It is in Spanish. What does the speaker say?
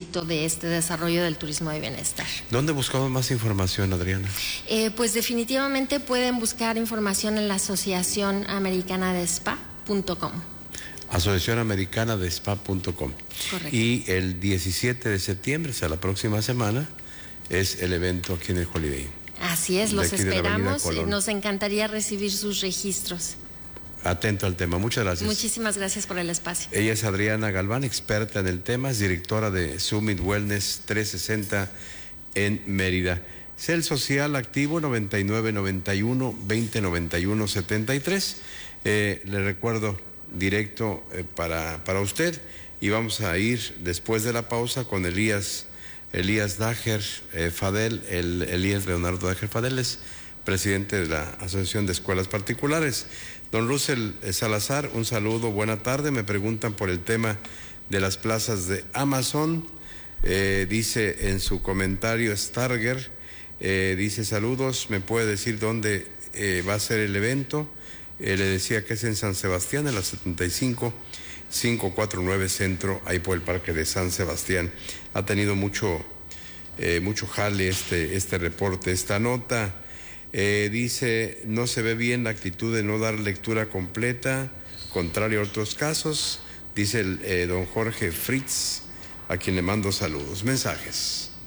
éxito de este desarrollo del turismo de bienestar. ¿Dónde buscamos más información, Adriana? Pues definitivamente pueden buscar información en la Asociación Americana de Spa.com. Asociacionamericana.de.spa.com. Correcto. Y el 17 de septiembre, o sea, la próxima semana, es el evento aquí en el Holiday Inn. Así es, los De la Avenida esperamos. Colón. Nos encantaría recibir sus registros. Atento al tema. Muchas gracias. Muchísimas gracias por el espacio. Ella es Adriana Galván, experta en el tema, es directora de Summit Wellness 360 en Mérida. Cel Social Activo 9991-2091-73. Le recuerdo directo para usted, y vamos a ir después de la pausa con Elías Dager Fadel. Elías Leonardo Dager Fadel es presidente de la Asociación de Escuelas Particulares. Don Russell Salazar, un saludo, buena tarde. Me preguntan por el tema de las plazas de Amazon. Dice en su comentario Starger, dice saludos, ¿me puede decir dónde va a ser el evento? Le decía que es en San Sebastián, en la 75-549 Centro, ahí por el Parque de San Sebastián. Ha tenido mucho jale este reporte, esta nota. Dice, no se ve bien la actitud de no dar lectura completa, contrario a otros casos, dice don Jorge Fritz, a quien le mando saludos. Mensajes.